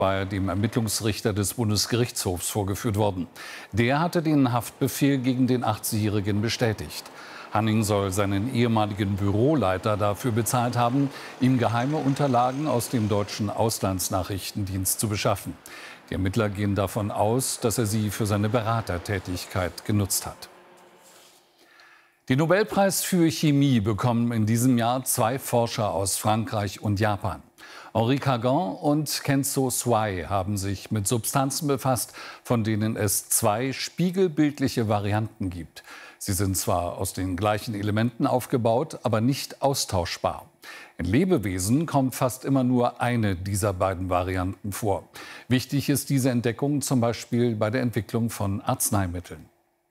bei dem Ermittlungsrichter des Bundesgerichtshofs vorgeführt worden. Der hatte den Haftbefehl gegen den 80-Jährigen bestätigt. Hanning soll seinen ehemaligen Büroleiter dafür bezahlt haben, ihm geheime Unterlagen aus dem deutschen Auslandsnachrichtendienst zu beschaffen. Die Ermittler gehen davon aus, dass er sie für seine Beratertätigkeit genutzt hat. Den Nobelpreis für Chemie bekommen in diesem Jahr zwei Forscher aus Frankreich und Japan. Henri Cargan und Kenzo Swai haben sich mit Substanzen befasst, von denen es zwei spiegelbildliche Varianten gibt. Sie sind zwar aus den gleichen Elementen aufgebaut, aber nicht austauschbar. In Lebewesen kommt fast immer nur eine dieser beiden Varianten vor. Wichtig ist diese Entdeckung zum Beispiel bei der Entwicklung von Arzneimitteln.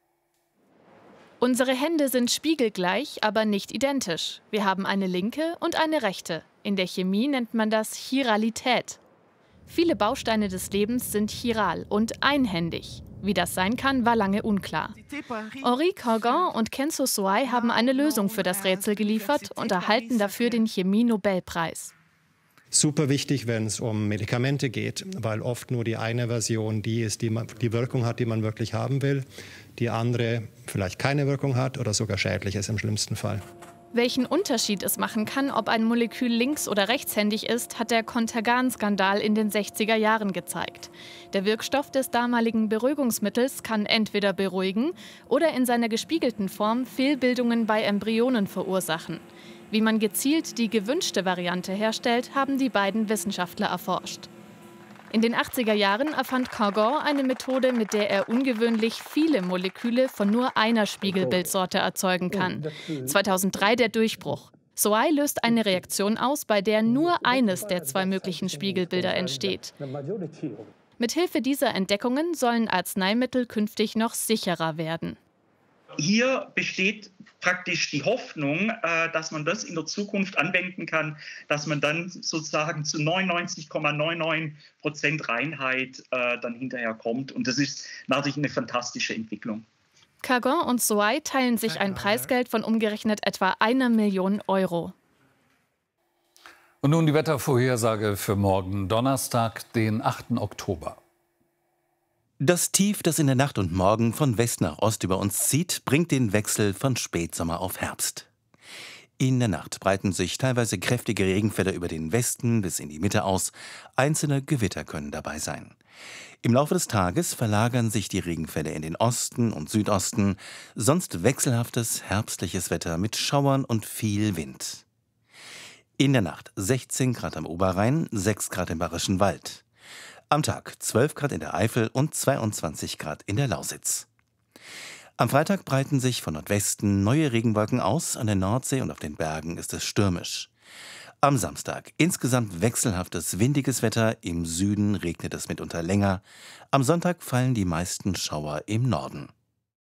Unsere Hände sind spiegelgleich, aber nicht identisch. Wir haben eine linke und eine rechte. In der Chemie nennt man das Chiralität. Viele Bausteine des Lebens sind chiral und einhändig. Wie das sein kann, war lange unklar. Henri Cargan und Kenzo Swai haben eine Lösung für das Rätsel geliefert und erhalten dafür den Chemie-Nobelpreis. Super wichtig, wenn es um Medikamente geht, weil oft nur die eine Version die ist, die Wirkung hat, die man wirklich haben will. Die andere vielleicht keine Wirkung hat oder sogar schädlich ist im schlimmsten Fall. Welchen Unterschied es machen kann, ob ein Molekül links- oder rechtshändig ist, hat der Contergan-Skandal in den 60er Jahren gezeigt. Der Wirkstoff des damaligen Beruhigungsmittels kann entweder beruhigen oder in seiner gespiegelten Form Fehlbildungen bei Embryonen verursachen. Wie man gezielt die gewünschte Variante herstellt, haben die beiden Wissenschaftler erforscht. In den 80er Jahren erfand Cargan eine Methode, mit der er ungewöhnlich viele Moleküle von nur einer Spiegelbildsorte erzeugen kann. 2003 der Durchbruch. Swai löst eine Reaktion aus, bei der nur eines der zwei möglichen Spiegelbilder entsteht. Mithilfe dieser Entdeckungen sollen Arzneimittel künftig noch sicherer werden. Hier besteht praktisch die Hoffnung, dass man das in der Zukunft anwenden kann, dass man dann sozusagen zu 99,99% Reinheit dann hinterher kommt. Und das ist natürlich eine fantastische Entwicklung. Cargan und Swai teilen sich ein Preisgeld von umgerechnet etwa 1 Million Euro. Und nun die Wettervorhersage für morgen Donnerstag, den 8. Oktober. Das Tief, das in der Nacht und Morgen von West nach Ost über uns zieht, bringt den Wechsel von Spätsommer auf Herbst. In der Nacht breiten sich teilweise kräftige Regenfälle über den Westen bis in die Mitte aus. Einzelne Gewitter können dabei sein. Im Laufe des Tages verlagern sich die Regenfälle in den Osten und Südosten, sonst wechselhaftes herbstliches Wetter mit Schauern und viel Wind. In der Nacht 16 Grad am Oberrhein, 6 Grad im Bayerischen Wald. Am Tag 12 Grad in der Eifel und 22 Grad in der Lausitz. Am Freitag breiten sich von Nordwesten neue Regenwolken aus, an der Nordsee und auf den Bergen ist es stürmisch. Am Samstag insgesamt wechselhaftes, windiges Wetter, im Süden regnet es mitunter länger. Am Sonntag fallen die meisten Schauer im Norden.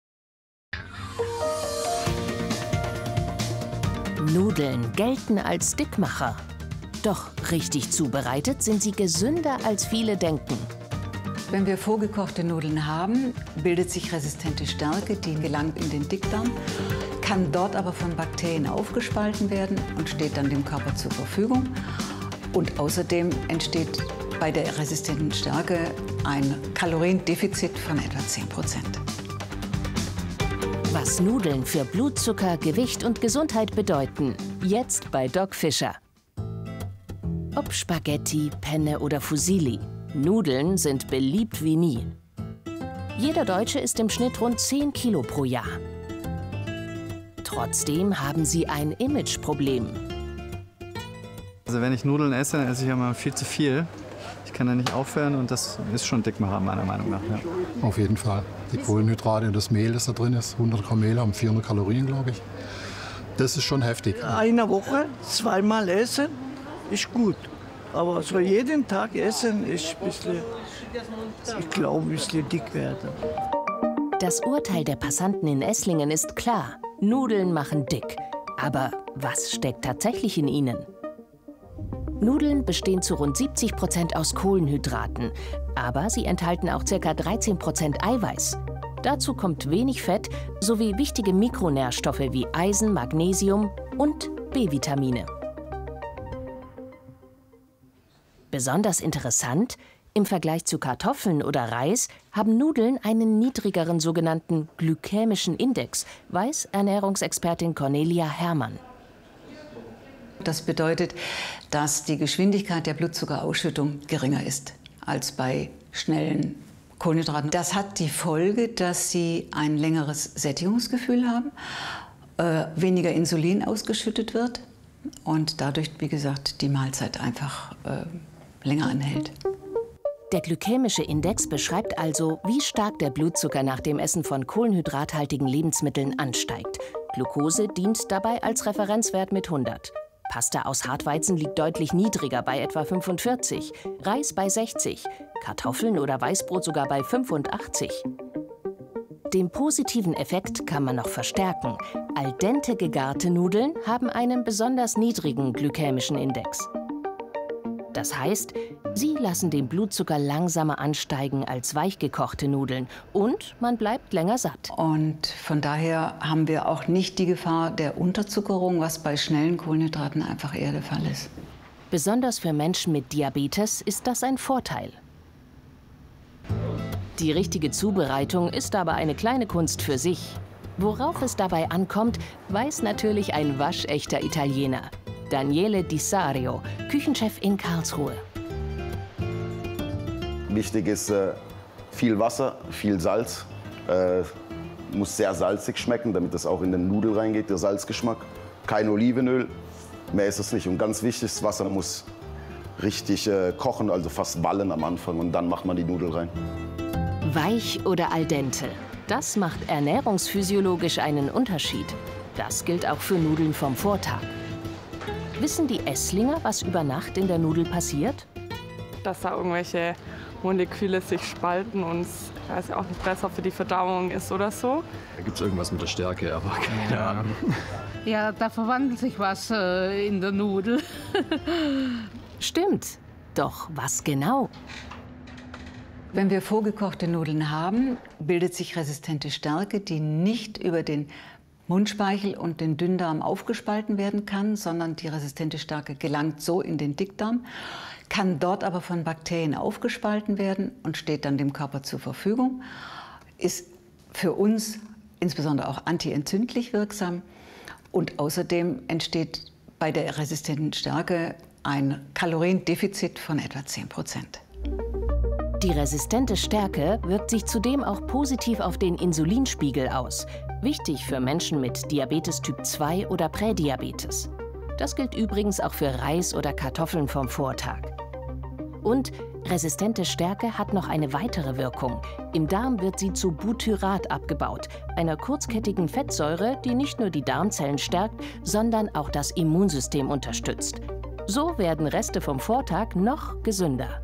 Nudeln gelten als Dickmacher. Doch richtig zubereitet sind sie gesünder, als viele denken. Wenn wir vorgekochte Nudeln haben, bildet sich resistente Stärke, die gelangt in den Dickdarm, kann dort aber von Bakterien aufgespalten werden und steht dann dem Körper zur Verfügung. Und außerdem entsteht bei der resistenten Stärke ein Kaloriendefizit von etwa 10%. Was Nudeln für Blutzucker, Gewicht und Gesundheit bedeuten, jetzt bei Doc Fischer. Ob Spaghetti, Penne oder Fusilli, Nudeln sind beliebt wie nie. Jeder Deutsche isst im Schnitt rund 10 Kilo pro Jahr. Trotzdem haben sie ein Imageproblem. Also wenn ich Nudeln esse, dann esse ich immer viel zu viel. Ich kann da nicht aufhören und das ist schon Dickmacher meiner Meinung nach. Ja. Auf jeden Fall. Die Kohlenhydrate und das Mehl, das da drin ist, 100 Gramm Mehl haben 400 Kalorien, glaube ich. Das ist schon heftig. Eine Woche zweimal essen ist gut. Aber so jeden Tag essen ist ein bisschen, ich glaube, ein bisschen dick werden. Das Urteil der Passanten in Esslingen ist klar. Nudeln machen dick. Aber was steckt tatsächlich in ihnen? Nudeln bestehen zu rund 70% aus Kohlenhydraten. Aber sie enthalten auch ca. 13% Eiweiß. Dazu kommt wenig Fett sowie wichtige Mikronährstoffe wie Eisen, Magnesium und B-Vitamine. Besonders interessant, Im Vergleich zu Kartoffeln oder Reis haben Nudeln einen niedrigeren sogenannten glykämischen Index, weiß Ernährungsexpertin Cornelia Herrmann. Das bedeutet, dass die Geschwindigkeit der Blutzuckerausschüttung geringer ist als bei schnellen Kohlenhydraten. Das hat die Folge, dass sie ein längeres Sättigungsgefühl haben, weniger Insulin ausgeschüttet wird und dadurch, wie gesagt, die Mahlzeit einfach länger anhält. Der glykämische Index beschreibt also, wie stark der Blutzucker nach dem Essen von kohlenhydrathaltigen Lebensmitteln ansteigt. Glucose dient dabei als Referenzwert mit 100. Pasta aus Hartweizen liegt deutlich niedriger bei etwa 45, Reis bei 60, Kartoffeln oder Weißbrot sogar bei 85. Den positiven Effekt kann man noch verstärken. Al dente gegarte Nudeln haben einen besonders niedrigen glykämischen Index. Das heißt, sie lassen den Blutzucker langsamer ansteigen als weichgekochte Nudeln und man bleibt länger satt. Und von daher haben wir auch nicht die Gefahr der Unterzuckerung, was bei schnellen Kohlenhydraten einfach eher der Fall ist. Besonders für Menschen mit Diabetes ist das ein Vorteil. Die richtige Zubereitung ist aber eine kleine Kunst für sich. Worauf es dabei ankommt, weiß natürlich ein waschechter Italiener. Daniele Disario, Küchenchef in Karlsruhe. Wichtig ist viel Wasser, viel Salz. Muss sehr salzig schmecken, damit es auch in den Nudeln reingeht, der Salzgeschmack. Kein Olivenöl, mehr ist es nicht. Und ganz wichtig, das Wasser muss richtig kochen, also fast wallen am Anfang. Und dann macht man die Nudeln rein. Weich oder al dente, das macht ernährungsphysiologisch einen Unterschied. Das gilt auch für Nudeln vom Vortag. Wissen die Esslinger, was über Nacht in der Nudel passiert? Dass da irgendwelche Moleküle sich spalten und es auch nicht besser für die Verdauung ist oder so. Da gibt es irgendwas mit der Stärke, aber keine Ahnung. Ja, da verwandelt sich was in der Nudel. Stimmt. Doch was genau? Wenn wir vorgekochte Nudeln haben, bildet sich resistente Stärke, die nicht über den Mundspeichel und den Dünndarm aufgespalten werden kann, sondern die resistente Stärke gelangt so in den Dickdarm, kann dort aber von Bakterien aufgespalten werden und steht dann dem Körper zur Verfügung, ist für uns insbesondere auch antientzündlich wirksam und außerdem entsteht bei der resistenten Stärke ein Kaloriendefizit von etwa 10%. Die resistente Stärke wirkt sich zudem auch positiv auf den Insulinspiegel aus. Wichtig für Menschen mit Diabetes Typ 2 oder Prädiabetes. Das gilt übrigens auch für Reis oder Kartoffeln vom Vortag. Und resistente Stärke hat noch eine weitere Wirkung. Im Darm wird sie zu Butyrat abgebaut, einer kurzkettigen Fettsäure, die nicht nur die Darmzellen stärkt, sondern auch das Immunsystem unterstützt. So werden Reste vom Vortag noch gesünder.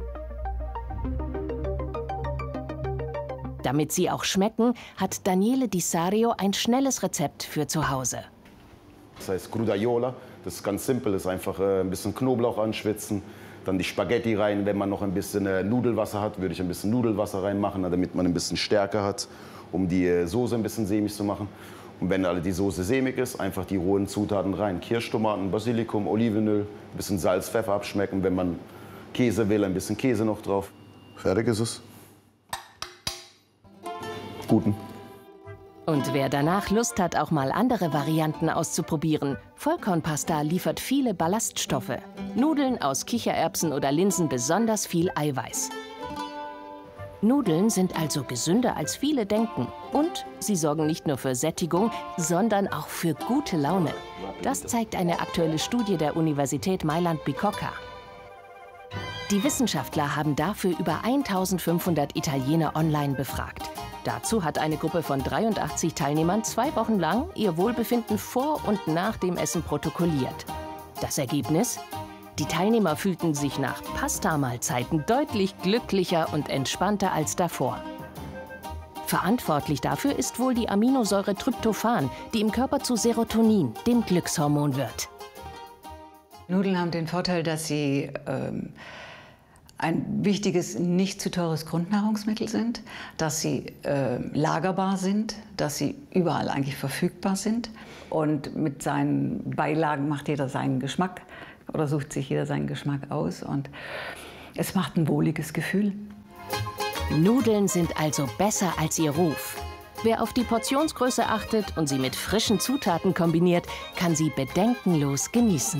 Damit sie auch schmecken, hat Daniele Disario ein schnelles Rezept für zu Hause. Das heißt Crudaiola, das ist ganz simpel, das ist einfach ein bisschen Knoblauch anschwitzen, dann die Spaghetti rein. Wenn man noch ein bisschen Nudelwasser hat, würde ich ein bisschen Nudelwasser reinmachen, damit man ein bisschen Stärke hat, um die Soße ein bisschen sämig zu machen. Und wenn die Soße sämig ist, einfach die rohen Zutaten rein. Kirschtomaten, Basilikum, Olivenöl, ein bisschen Salz, Pfeffer abschmecken. Wenn man Käse will, ein bisschen Käse noch drauf. Fertig ist es. Guten. Und wer danach Lust hat, auch mal andere Varianten auszuprobieren, Vollkornpasta liefert viele Ballaststoffe. Nudeln aus Kichererbsen oder Linsen besonders viel Eiweiß. Nudeln sind also gesünder als viele denken. Und sie sorgen nicht nur für Sättigung, sondern auch für gute Laune. Das zeigt eine aktuelle Studie der Universität Mailand-Bicocca. Die Wissenschaftler haben dafür über 1500 Italiener online befragt. Dazu hat eine Gruppe von 83 Teilnehmern 2 Wochen lang ihr Wohlbefinden vor und nach dem Essen protokolliert. Das Ergebnis? Die Teilnehmer fühlten sich nach Pasta-Mahlzeiten deutlich glücklicher und entspannter als davor. Verantwortlich dafür ist wohl die Aminosäure Tryptophan, die im Körper zu Serotonin, dem Glückshormon, wird. Nudeln haben den Vorteil, dass sie ein wichtiges, nicht zu teures Grundnahrungsmittel sind, dass sie lagerbar sind, dass sie überall eigentlich verfügbar sind. Und mit seinen Beilagen macht jeder seinen Geschmack oder sucht sich jeder seinen Geschmack aus. Und es macht ein wohliges Gefühl. Nudeln sind also besser als ihr Ruf. Wer auf die Portionsgröße achtet und sie mit frischen Zutaten kombiniert, kann sie bedenkenlos genießen.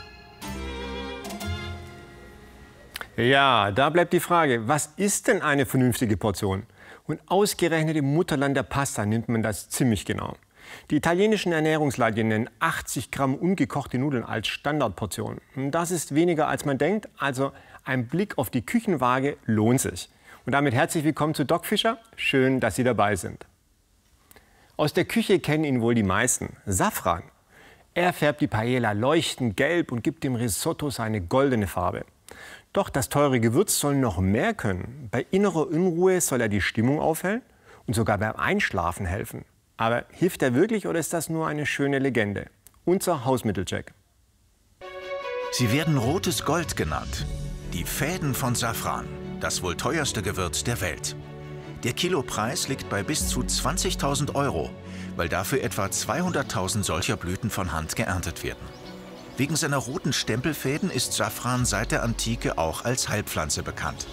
Ja, da bleibt die Frage, was ist denn eine vernünftige Portion? Und ausgerechnet im Mutterland der Pasta nimmt man das ziemlich genau. Die italienischen Ernährungsleitungen nennen 80 Gramm ungekochte Nudeln als Standardportion. Und das ist weniger als man denkt, also ein Blick auf die Küchenwaage lohnt sich. Und damit herzlich willkommen zu Doc Fischer, schön, dass Sie dabei sind. Aus der Küche kennen ihn wohl die meisten, Safran. Er färbt die Paella leuchtend gelb und gibt dem Risotto seine goldene Farbe. Doch das teure Gewürz soll noch mehr können. Bei innerer Unruhe soll er die Stimmung aufhellen und sogar beim Einschlafen helfen. Aber hilft er wirklich oder ist das nur eine schöne Legende? Unser Hausmittelcheck. Sie werden rotes Gold genannt. Die Fäden von Safran, das wohl teuerste Gewürz der Welt. Der Kilopreis liegt bei bis zu 20.000 €, weil dafür etwa 200.000 solcher Blüten von Hand geerntet werden. Wegen seiner roten Stempelfäden ist Safran seit der Antike auch als Heilpflanze bekannt.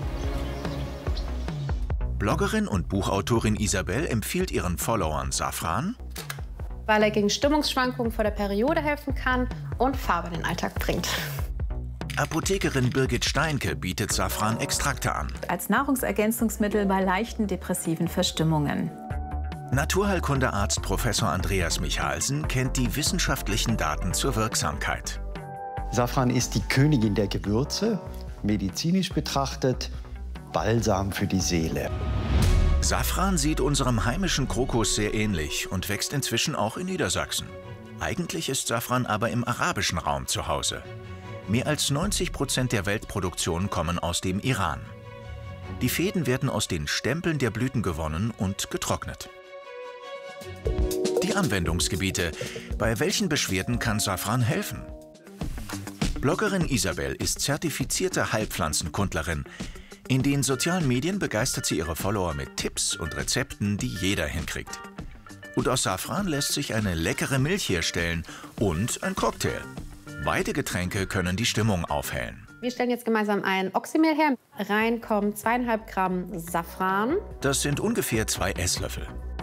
Bloggerin und Buchautorin Isabel empfiehlt ihren Followern Safran, weil er gegen Stimmungsschwankungen vor der Periode helfen kann und Farbe in den Alltag bringt. Apothekerin Birgit Steinke bietet Safran-Extrakte an. Als Nahrungsergänzungsmittel bei leichten depressiven Verstimmungen. Naturheilkundearzt Professor Andreas Michalsen kennt die wissenschaftlichen Daten zur Wirksamkeit. Safran ist die Königin der Gewürze, medizinisch betrachtet Balsam für die Seele. Safran sieht unserem heimischen Krokus sehr ähnlich und wächst inzwischen auch in Niedersachsen. Eigentlich ist Safran aber im arabischen Raum zu Hause. Mehr als 90% der Weltproduktion kommen aus dem Iran. Die Fäden werden aus den Stempeln der Blüten gewonnen und getrocknet. Die Anwendungsgebiete. Bei welchen Beschwerden kann Safran helfen? Bloggerin Isabel ist zertifizierte Heilpflanzenkundlerin. In den sozialen Medien begeistert sie ihre Follower mit Tipps und Rezepten, die jeder hinkriegt. Und aus Safran lässt sich eine leckere Milch herstellen und ein Cocktail. Beide Getränke können die Stimmung aufhellen. Wir stellen jetzt gemeinsam ein Oxymehl her. Rein kommen 2,5 Gramm Safran. Das sind ungefähr 2 Esslöffel.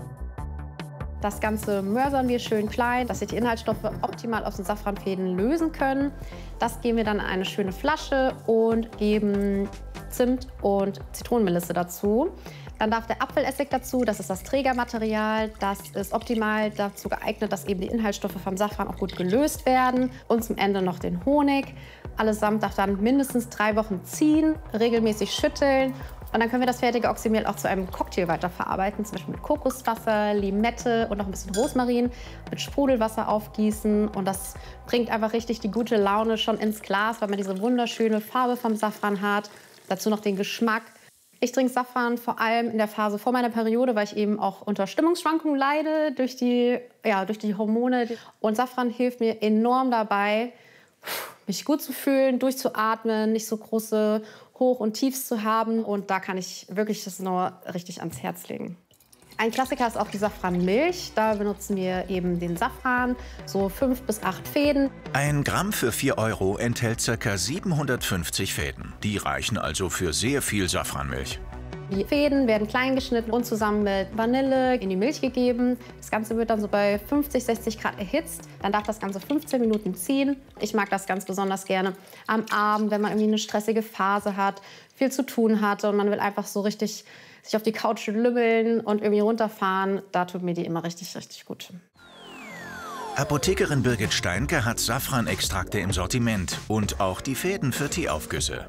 Das Ganze mörsern wir schön klein, dass sich die Inhaltsstoffe optimal aus den Safranfäden lösen können. Das geben wir dann in eine schöne Flasche und geben Zimt und Zitronenmelisse dazu. Dann darf der Apfelessig dazu, das ist das Trägermaterial. Das ist optimal dazu geeignet, dass eben die Inhaltsstoffe vom Safran auch gut gelöst werden. Und zum Ende noch den Honig. Allesamt darf dann mindestens 3 Wochen ziehen, regelmäßig schütteln. Und dann können wir das fertige Oxymehl auch zu einem Cocktail weiterverarbeiten, zum Beispiel mit Kokoswasser, Limette und noch ein bisschen Rosmarin, mit Sprudelwasser aufgießen. Und das bringt einfach richtig die gute Laune schon ins Glas, weil man diese wunderschöne Farbe vom Safran hat. Dazu noch den Geschmack. Ich trinke Safran vor allem in der Phase vor meiner Periode, weil ich eben auch unter Stimmungsschwankungen leide durch die Hormone. Und Safran hilft mir enorm dabei, mich gut zu fühlen, durchzuatmen, nicht so große Hoch- und Tiefs zu haben. Und da kann ich wirklich das nur richtig ans Herz legen. Ein Klassiker ist auch die Safranmilch. Da benutzen wir eben den Safran, so 5 bis 8 Fäden. 1 Gramm für 4 € enthält ca. 750 Fäden. Die reichen also für sehr viel Safranmilch. Die Fäden werden klein geschnitten und zusammen mit Vanille in die Milch gegeben. Das Ganze wird dann so bei 50, 60 Grad erhitzt. Dann darf das Ganze 15 Minuten ziehen. Ich mag das ganz besonders gerne am Abend, wenn man irgendwie eine stressige Phase hat, viel zu tun hatte und man will einfach so richtig sich auf die Couch lümmeln und irgendwie runterfahren. Da tut mir die immer richtig, richtig gut. Apothekerin Birgit Steinke hat Safran-Extrakte im Sortiment und auch die Fäden für Teeaufgüsse.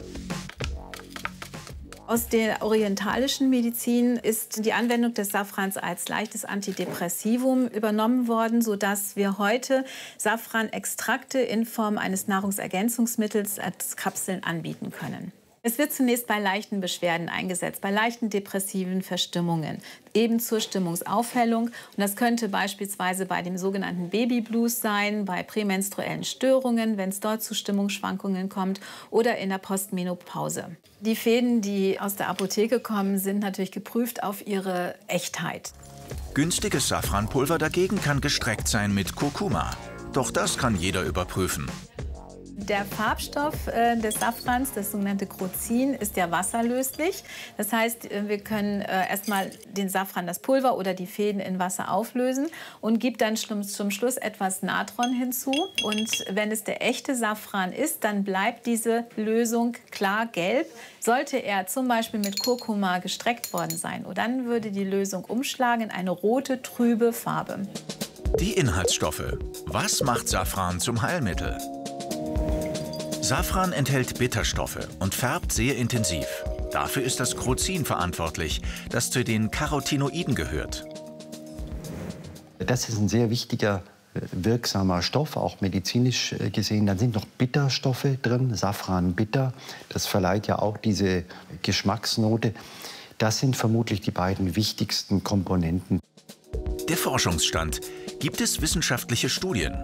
Aus der orientalischen Medizin ist die Anwendung des Safrans als leichtes Antidepressivum übernommen worden, sodass wir heute Safran-Extrakte in Form eines Nahrungsergänzungsmittels als Kapseln anbieten können. Es wird zunächst bei leichten Beschwerden eingesetzt, bei leichten depressiven Verstimmungen, eben zur Stimmungsaufhellung. Und das könnte beispielsweise bei dem sogenannten Babyblues sein, bei prämenstruellen Störungen, wenn es dort zu Stimmungsschwankungen kommt, oder in der Postmenopause. Die Fäden, die aus der Apotheke kommen, sind natürlich geprüft auf ihre Echtheit. Günstiges Safranpulver dagegen kann gestreckt sein mit Kurkuma. Doch das kann jeder überprüfen. Der Farbstoff des Safrans, das sogenannte Crocin, ist ja wasserlöslich. Das heißt, wir können erstmal den Safran, das Pulver oder die Fäden in Wasser auflösen und gibt dann zum Schluss etwas Natron hinzu. Und wenn es der echte Safran ist, dann bleibt diese Lösung klar gelb. Sollte er zum Beispiel mit Kurkuma gestreckt worden sein, dann würde die Lösung umschlagen in eine rote, trübe Farbe. Die Inhaltsstoffe. Was macht Safran zum Heilmittel? Safran enthält Bitterstoffe und färbt sehr intensiv. Dafür ist das Crocin verantwortlich, das zu den Carotinoiden gehört. Das ist ein sehr wichtiger, wirksamer Stoff, auch medizinisch gesehen. Dann sind noch Bitterstoffe drin, Safran bitter. Das verleiht ja auch diese Geschmacksnote. Das sind vermutlich die beiden wichtigsten Komponenten. Der Forschungsstand. Gibt es wissenschaftliche Studien?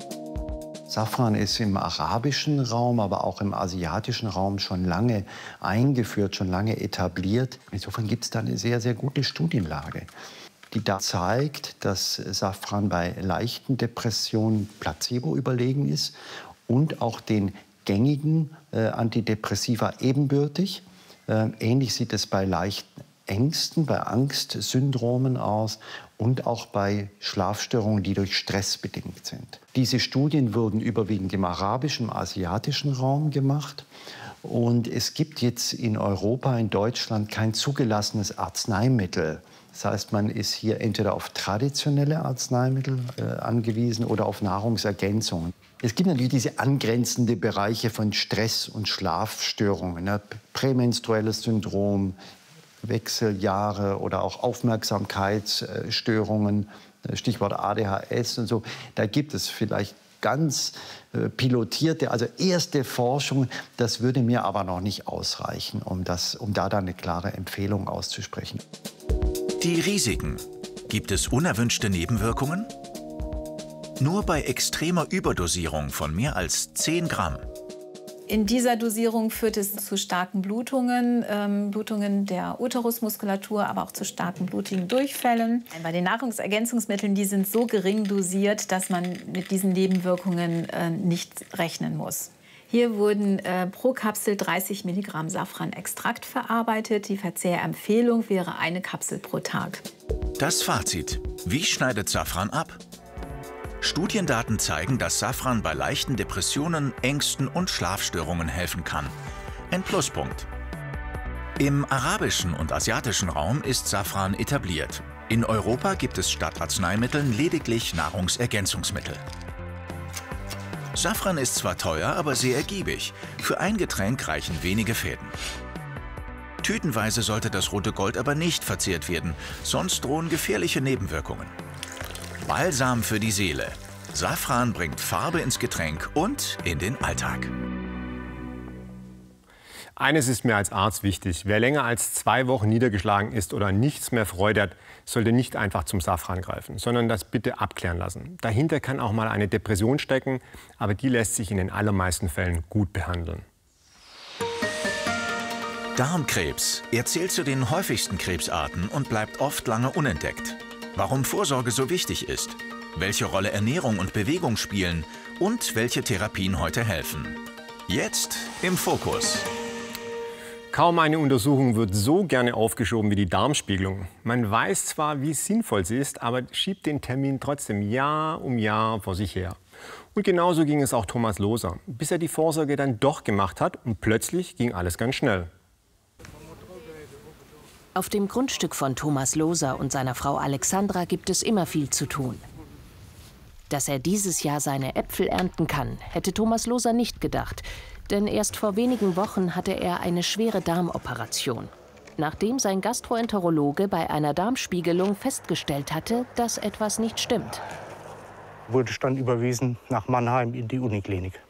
Safran ist im arabischen Raum, aber auch im asiatischen Raum schon lange eingeführt, schon lange etabliert. Insofern gibt es da eine sehr, sehr gute Studienlage, die da zeigt, dass Safran bei leichten Depressionen Placebo überlegen ist und auch den gängigen Antidepressiva ebenbürtig. Ähnlich sieht es bei leichten Ängsten, bei Angstsyndromen aus und auch bei Schlafstörungen, die durch Stress bedingt sind. Diese Studien wurden überwiegend im arabischen, im asiatischen Raum gemacht. Und es gibt jetzt in Europa, in Deutschland kein zugelassenes Arzneimittel. Das heißt, man ist hier entweder auf traditionelle Arzneimittel angewiesen oder auf Nahrungsergänzungen. Es gibt natürlich diese angrenzenden Bereiche von Stress und Schlafstörungen, ne? Prämenstruelles Syndrom, Wechseljahre oder auch Aufmerksamkeitsstörungen, Stichwort ADHS und so. Da gibt es vielleicht ganz pilotierte, also erste Forschung. Das würde mir aber noch nicht ausreichen, um da dann eine klare Empfehlung auszusprechen. Die Risiken. Gibt es unerwünschte Nebenwirkungen? Nur bei extremer Überdosierung von mehr als 10 Gramm. In dieser Dosierung führt es zu starken Blutungen, Blutungen der Uterusmuskulatur, aber auch zu starken blutigen Durchfällen. Bei den Nahrungsergänzungsmitteln, die sind so gering dosiert, dass man mit diesen Nebenwirkungen nicht rechnen muss. Hier wurden pro Kapsel 30 Milligramm Safranextrakt verarbeitet. Die Verzehrempfehlung wäre eine Kapsel pro Tag. Das Fazit. Wie schneidet Safran ab? Studiendaten zeigen, dass Safran bei leichten Depressionen, Ängsten und Schlafstörungen helfen kann. Ein Pluspunkt. Im arabischen und asiatischen Raum ist Safran etabliert. In Europa gibt es statt Arzneimitteln lediglich Nahrungsergänzungsmittel. Safran ist zwar teuer, aber sehr ergiebig. Für ein Getränk reichen wenige Fäden. Tütenweise sollte das rote Gold aber nicht verzehrt werden, sonst drohen gefährliche Nebenwirkungen. Balsam für die Seele. Safran bringt Farbe ins Getränk und in den Alltag. Eines ist mir als Arzt wichtig. Wer länger als 2 Wochen niedergeschlagen ist oder nichts mehr Freude hat, sollte nicht einfach zum Safran greifen, sondern das bitte abklären lassen. Dahinter kann auch mal eine Depression stecken, aber die lässt sich in den allermeisten Fällen gut behandeln. Darmkrebs. Er zählt zu den häufigsten Krebsarten und bleibt oft lange unentdeckt. Warum Vorsorge so wichtig ist, welche Rolle Ernährung und Bewegung spielen und welche Therapien heute helfen. Jetzt im Fokus. Kaum eine Untersuchung wird so gerne aufgeschoben wie die Darmspiegelung. Man weiß zwar, wie sinnvoll sie ist, aber schiebt den Termin trotzdem Jahr um Jahr vor sich her. Und genauso ging es auch Thomas Loser, bis er die Vorsorge dann doch gemacht hat und plötzlich ging alles ganz schnell. Auf dem Grundstück von Thomas Loser und seiner Frau Alexandra gibt es immer viel zu tun. Dass er dieses Jahr seine Äpfel ernten kann, hätte Thomas Loser nicht gedacht. Denn erst vor wenigen Wochen hatte er eine schwere Darmoperation. Nachdem sein Gastroenterologe bei einer Darmspiegelung festgestellt hatte, dass etwas nicht stimmt. Wurde ich dann überwiesen nach Mannheim in die Uniklinik.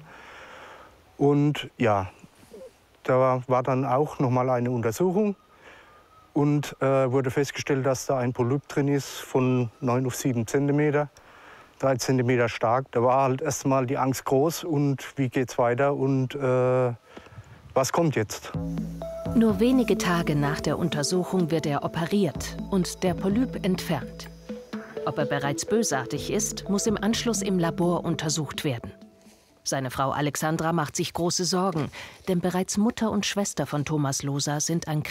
Und ja, da war dann auch noch mal eine Untersuchung. Und wurde festgestellt, dass da ein Polyp drin ist von 9 auf 7 cm, 3 cm stark. Da war halt erst mal die Angst groß und wie geht's weiter und was kommt jetzt? Nur wenige Tage nach der Untersuchung wird er operiert und der Polyp entfernt. Ob er bereits bösartig ist, muss im Anschluss im Labor untersucht werden. Seine Frau Alexandra macht sich große Sorgen, denn bereits Mutter und Schwester von Thomas Loser sind an